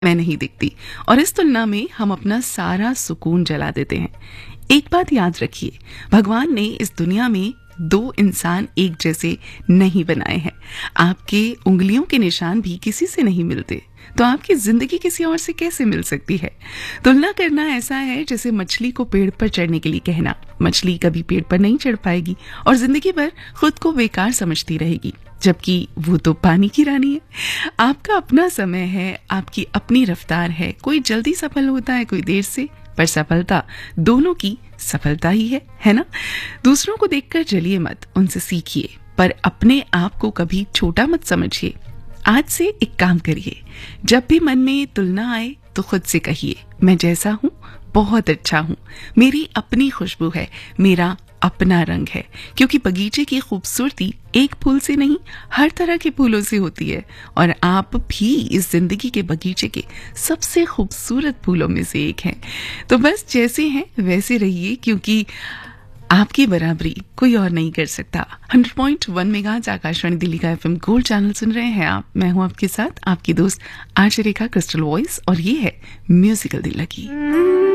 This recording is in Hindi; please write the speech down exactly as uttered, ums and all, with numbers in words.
मैं नहीं दिखती और इस तुलना में हम अपना सारा सुकून जला देते हैं। एक बात याद रखिए, भगवान ने इस दुनिया में दो इंसान एक जैसे नहीं बनाए हैं। आपके उंगलियों के निशान भी किसी से नहीं मिलते, तो आपकी जिंदगी किसी और से कैसे मिल सकती है? तुलना करना ऐसा है जैसे मछली को पेड़ पर चढ़ने के लिए कहना। मछली कभी पेड़ पर नहीं चढ़ पाएगी और जिंदगी भर खुद को बेकार समझती रहेगी, जबकि वो तो पानी की रानी है। आपका अपना समय है, आपकी अपनी रफ्तार है। कोई जल्दी सफल होता है, कोई देर से, पर सफलता दोनों की सफलता ही है, है ना? दूसरों को देखकर जलिए मत, उनसे सीखिए, पर अपने आप को कभी छोटा मत समझिए। आज से एक काम करिए, जब भी मन में तुलना आए तो खुद से कहिए, मैं जैसा हूं बहुत अच्छा हूं, मेरी अपनी खुशबू है, मेरा अपना रंग है। क्योंकि बगीचे की खूबसूरती एक फूल से नहीं, हर तरह के फूलों से होती है, और आप भी इस जिंदगी के बगीचे के सबसे खूबसूरत फूलों में से एक हैं। तो बस जैसे हैं वैसे रहिए, क्योंकि आपकी बराबरी कोई और नहीं कर सकता। Hundred point one megahertz Akashvani Delhi का एफएम गोल्ड चैनल सुन रहे हैं आप। मैं हूं आपके साथ, आपकी दोस्त आरजे रेखा, क्रिस्टल वॉइस, और ये है म्यूजिकल दिल लगी।